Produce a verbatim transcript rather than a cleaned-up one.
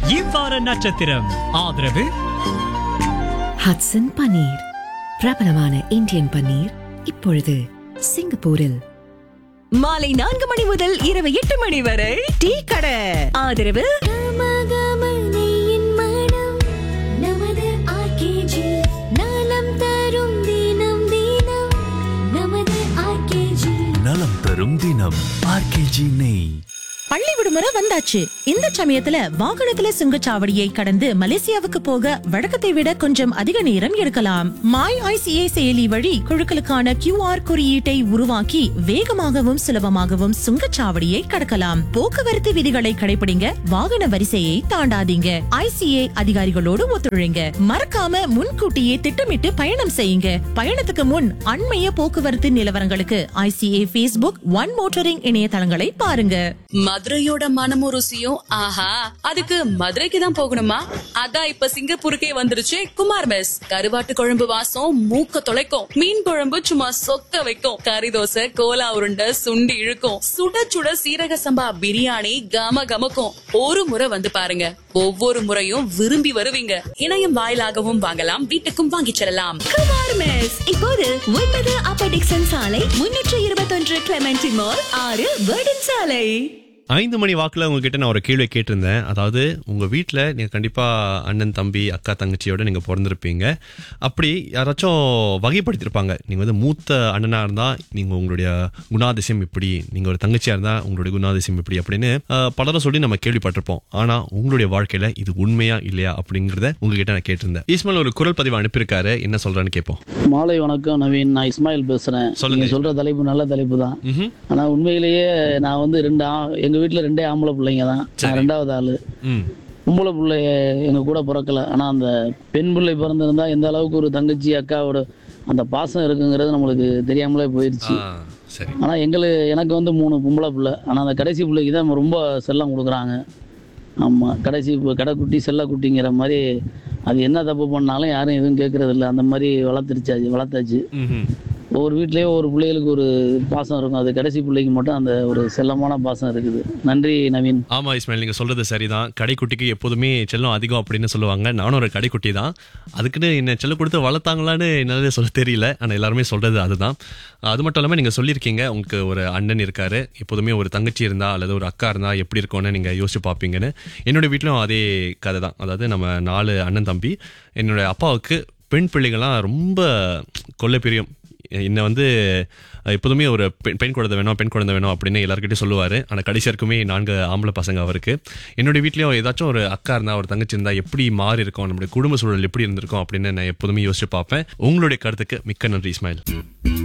இவ்வார நட்சத்திரம் ஆதரவு ஹட்சன் பன்னீர், பிரபலமான இந்தியன் பன்னீர், இப்பொழுது சிங்கப்பூரில். மாலை நான்கு மணி முதல் இரவு எட்டு மணி வரை டீ கடை. ஆதரவு நலம் தரும் தினம் ஆர்கேஜி நெய். பள்ளி விடுமுறை வந்தாச்சு. இந்த சமயத்துல வாகனத்துல சுங்கச்சாவடியை கடந்து மலேசியாவுக்கு போக வழக்கத்தை விட கொஞ்சம் அதிக நேரம் எடுக்கலாம். மாய் ஐசிஏ செயலி வழி குழுக்களுக்கான கியூ ஆர் குறியீட்டை உருவாக்கி வேகமாகவும் சுலபமாகவும் சுங்கச்சாவடியை கடக்கலாம். போக்குவரத்து விதிகளை கடைபிடிங்க, வாகன வரிசையை தாண்டாதீங்க, ஐசிஏ அதிகாரிகளோடு ஒத்துழைங்க. மறக்காம முன்கூட்டியே திட்டமிட்டு பயணம் செய்யுங்க. பயணத்துக்கு முன் அண்மைய போக்குவரத்து நிலவரங்களுக்கு ஐசிஏ பேஸ்புக் ஒன் மோட்டரிங் இணையதளங்களை பாருங்க. மதுரையோட மனமும் ருசியும் ஆஹா, அதுக்கு மதுரைக்கு தான் போகணுமா? அதான் இப்ப சிங்கப்பூருக்கே வந்துருச்சு குமார் மெஸ். கருவாட்டு குழம்பு வாசம் மூக்க தொலைக்கும், மீன் குழம்பு சும்மா சொக்க வைக்கும், கறி தோசை கோலா உருண்டை சுண்டி இழுக்கும், சுட சுட சீரக சம்பா பிரியாணி கம கமக்கும். ஒரு முறை வந்து பாருங்க, ஒவ்வொரு முறையும் விரும்பி வருவீங்க. இணையம் வாயிலாகவும் வாங்கலாம், வீட்டுக்கும் வாங்கிச் செல்லலாம். குமார் மெஸ் இப்போது ஒன்பது அப்பர் டிக்சன் சாலை, முன்னூற்று இருபத்தொன்று கிளெமென்டி மால், ஆறு வேர்டன் சாலை. ஐந்து மணி வாக்குல உங்ககிட்ட நான் ஒரு கேள்வி கேட்டிருந்தேன். அதாவது உங்க வீட்டுல நீங்க கண்டிப்பா அண்ணன் தம்பி அக்கா தங்கச்சியோட நீங்க பிறந்திருப்பீங்க. அப்படி யாராச்சும் வகைப்படுத்திருப்பாங்க. நீங்க வந்து மூத்த அண்ணனா இருந்தா நீங்க உங்களுடைய குணாதிசயம் இப்படி, நீங்க ஒரு தங்கச்சியா இருந்தா உங்களுடைய குணாதிசயம் இப்படி அப்படின்னு பலரும் சொல்லி நம்ம கேள்விப்பட்டிருப்போம். ஆனா உங்களுடைய வாழ்க்கையில இது உண்மையா இல்லையா அப்படிங்கறத உங்ககிட்ட நான் கேட்டிருந்தேன். இஸ்மாயில் ஒரு குரல் பதிவு அனுப்பியிருக்காரு, என்ன சொல்றான்னு கேட்போம். மாலை வணக்கம் நவீன், நான் இஸ்மாயில் பேசுறேன். நீங்க சொல்ற தலைப்பு நல்ல தலைப்பு தான். ஆனா உண்மையிலேயே நான் வந்து ரெண்டு எங்க வீட்டுல ரெண்டே ஆம்பளை பிள்ளைங்க தான். நான் ரெண்டாவது ஆளு. பொம்பளை பிள்ளைய எங்க கூட பிறக்கல. ஆனா அந்த பெண் பிள்ளை பிறந்திருந்தா எந்த அளவுக்கு ஒரு தங்கச்சி அக்காவோட அந்த பாசம் இருக்குங்கிறது நம்மளுக்கு தெரியாமலே போயிடுச்சு. ஆனா எங்களுக்கு எனக்கு வந்து மூணு பொம்பளை பிள்ளை. ஆனா அந்த கடைசி பிள்ளைக்கு தான் ரொம்ப செல்லம் கொடுக்குறாங்க. ஆமா, கடைசி கடைக்குட்டி செல்லக்குட்டிங்கிற மாதிரி. அது என்ன தப்பு பண்ணாலும் யாரும் எதுவும் கேட்கறது இல்லை. அந்த மாதிரி வளர்த்துருச்சாச்சு வளர்த்தாச்சு. ஒவ்வொரு வீட்லயே ஒரு பிள்ளைகளுக்கு ஒரு பாசம் இருக்கும். அது கடைசி பிள்ளைக்கு மட்டும் அந்த ஒரு செல்லமான பாசம் இருக்குது. நன்றி நவீன். ஆமா இஸ்மாயில், நீங்க சொல்றது சரிதான். கடைக்குட்டிக்கு எப்போதுமே செல்லம் அதிகம் அப்படின்னு சொல்லுவாங்க. நானும் ஒரு கடைக்குட்டி தான். அதுக்குன்னு என்ன செல்லம் கொடுத்து வளர்த்தாங்களான்னு என்னால சொல்ல தெரியல. ஆனா எல்லாருமே சொல்றது அதுதான். அது மட்டும் இல்லாம நீங்க சொல்லியிருக்கீங்க உங்களுக்கு ஒரு அண்ணன் இருக்காரு, எப்போதுமே ஒரு தங்கச்சி இருந்தா அல்லது ஒரு அக்கா இருந்தா எப்படி இருக்கும்னு நீங்க யோசிச்சு பார்ப்பீங்கன்னு. என்னோட வீட்லயும் அதே கதை தான். அதாவது நம்ம நாலு அண்ணன் தம்பி. என்னோட அப்பாவுக்கு பெண் பிள்ளைகள்லாம் ரொம்ப கொல்லை பிரியம். என்ன வந்து எப்போதுமே ஒரு பெண் பெண் குழந்தை வேணும் பெண் குழந்தை வேணும் அப்படின்னு எல்லாருக்கிட்டையும் சொல்லுவார். ஆனால் கடைசி வரைக்குமே நான்கு ஆம்பளை பசங்க அவருக்கு. என்னுடைய வீட்லேயும் ஏதாச்சும் ஒரு அக்கா இருந்தால் ஒரு தங்கச்சி இருந்தால் எப்படி மாறி இருக்கும், நம்மளுடைய குடும்ப சூழல் எப்படி இருந்திருக்கும் அப்படின்னு நான் எப்போதுமே யோசிச்சு பார்ப்பேன். உங்களுடைய கருத்துக்கு மிக்க நன்றி இஸ்மாயில்.